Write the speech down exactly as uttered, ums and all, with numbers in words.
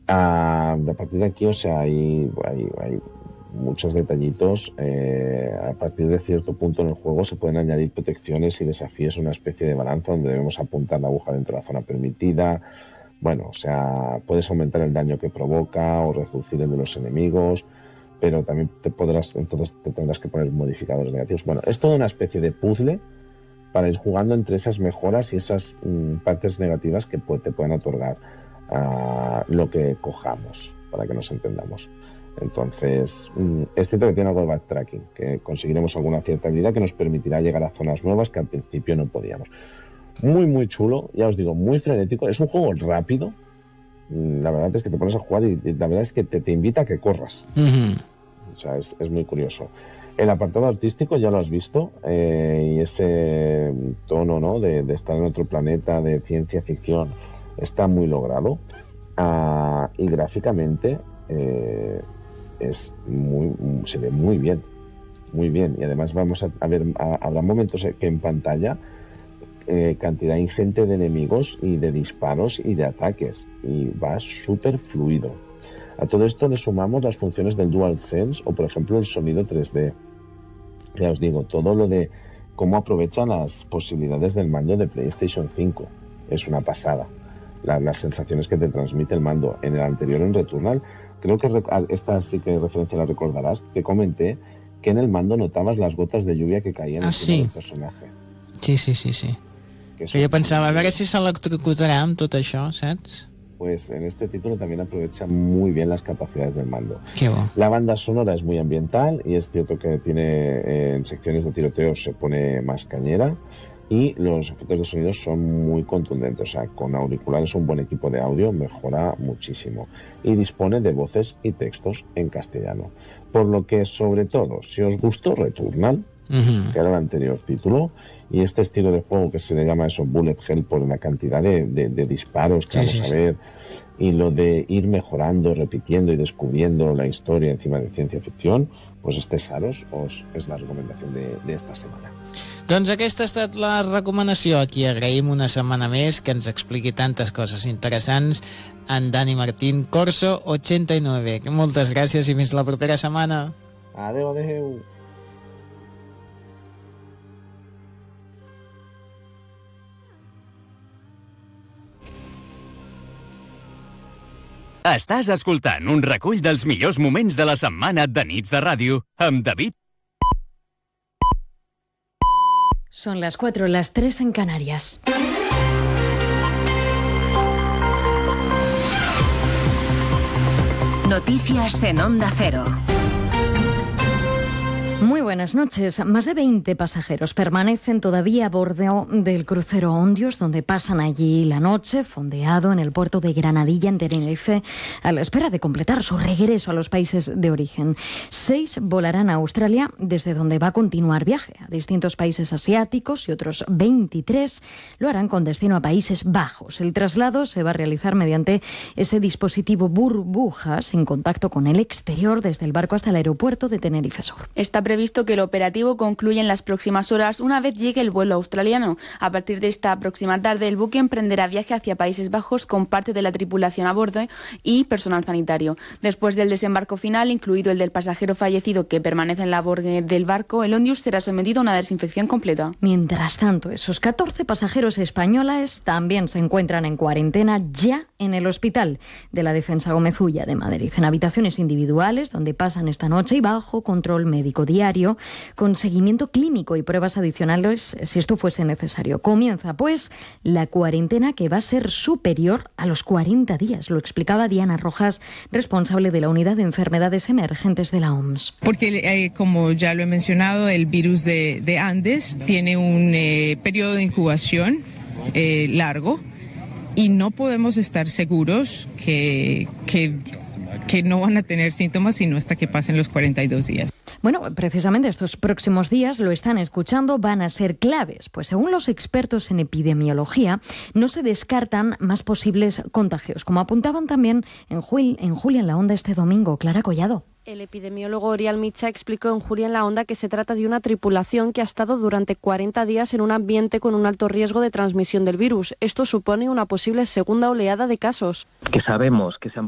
a, a partir de aquí, o sea, hay, hay, hay muchos detallitos. Eh, a partir de cierto punto en el juego se pueden añadir protecciones y desafíos, una especie de balanza donde debemos apuntar la aguja dentro de la zona permitida. Bueno, o sea, puedes aumentar el daño que provoca o reducir el de los enemigos, pero también te podrás, entonces te tendrás que poner modificadores negativos. Bueno, es toda una especie de puzzle para ir jugando entre esas mejoras y esas mmm, partes negativas que pu- te pueden otorgar uh, lo que cojamos, para que nos entendamos. Entonces, es cierto que tiene algo de backtracking, que conseguiremos alguna cierta habilidad que nos permitirá llegar a zonas nuevas que al principio no podíamos. Muy, muy chulo, ya os digo, muy frenético. Es un juego rápido. La verdad es que te pones a jugar y la verdad es que te, te invita a que corras. Uh-huh. O sea, es, es muy curioso. El apartado artístico ya lo has visto, eh, y ese tono, ¿no?, de, de estar en otro planeta, de ciencia ficción, está muy logrado. Uh, y gráficamente... Eh, es muy, se ve muy bien, muy bien, y además vamos a, a ver, a, habrá momentos que en pantalla eh, cantidad ingente de enemigos y de disparos y de ataques, y va súper fluido. A todo esto le sumamos las funciones del DualSense o por ejemplo el sonido tres D. Ya os digo, todo lo de cómo aprovechan las posibilidades del mando de PlayStation cinco es una pasada. La, las sensaciones que te transmite el mando. En el anterior, en Returnal, creo que esta sí que referencia la recordarás, te comenté que en el mando notabas las gotas de lluvia que caían ah, encima sí. del personaje. Sí, sí, sí, sí. Que, que jo pensava, a veure si s'electrocutarà amb tot això, saps? Pues en este título también aprovecha muy bien las capacidades del mando. Qué bueno. La banda sonora es muy ambiental y es cierto que tiene eh, en secciones de tiroteo se pone más cañera. Y los efectos de sonido son muy contundentes, o sea, con auriculares, un buen equipo de audio mejora muchísimo. Y dispone de voces y textos en castellano. Por lo que, sobre todo, si os gustó Returnal, uh-huh. que era el anterior título, y este estilo de juego que se le llama eso, bullet hell, por la cantidad de, de, de disparos que sí, vamos sí, a ver, sí. y lo de ir mejorando, repitiendo y descubriendo la historia encima de ciencia ficción, pues este Saros os, es la recomendación de, de esta semana. Doncs aquesta ha estat la recomanació. Aquí agraïm una setmana més que ens expliqui tantes coses interessants en Dani Martín, Corso ochenta y nueve. Moltes gràcies i fins la propera setmana. Adeu, adeu. Estàs escoltant un recull dels millors moments de la setmana de Nits de Ràdio amb David. Son las cuatro, las tres en Canarias. Noticias en Onda Cero. Muy buenas noches. Más de veinte pasajeros permanecen todavía a bordo del crucero Ondios, donde pasan allí la noche, fondeado en el puerto de Granadilla, en Tenerife, a la espera de completar su regreso a los países de origen. Seis volarán a Australia, desde donde va a continuar viaje a distintos países asiáticos, y otros veintitrés lo harán con destino a Países Bajos. El traslado se va a realizar mediante ese dispositivo burbuja, sin contacto con el exterior, desde el barco hasta el aeropuerto de Tenerife Sur. Está previsto que el operativo concluya en las próximas horas una vez llegue el vuelo australiano. A partir de esta próxima tarde, el buque emprenderá viaje hacia Países Bajos con parte de la tripulación a bordo y personal sanitario. Después del desembarco final, incluido el del pasajero fallecido que permanece en la borda del barco, el Ondius será sometido a una desinfección completa. Mientras tanto, esos catorce pasajeros españoles también se encuentran en cuarentena ya en el Hospital de la Defensa Gómez Ulla de Madrid, en habitaciones individuales donde pasan esta noche y bajo control médico diario, con seguimiento clínico y pruebas adicionales si esto fuese necesario. Comienza, pues, la cuarentena, que va a ser superior a los cuarenta días. Lo explicaba Diana Rojas, responsable de la Unidad de Enfermedades Emergentes de la O M S. Porque, eh, como ya lo he mencionado, el virus de, de Andes tiene un eh, periodo de incubación eh, largo, y no podemos estar seguros que, que, que no van a tener síntomas sino hasta que pasen los cuarenta y dos días. Bueno, precisamente estos próximos días, lo están escuchando, van a ser claves, pues según los expertos en epidemiología, no se descartan más posibles contagios, como apuntaban también en, Jul- en Julia en la Onda este domingo. Clara Collado. El epidemiólogo Oriol Mitjà explicó en Julia en la Onda que se trata de una tripulación que ha estado durante cuarenta días en un ambiente con un alto riesgo de transmisión del virus. Esto supone una posible segunda oleada de casos. Que sabemos que se han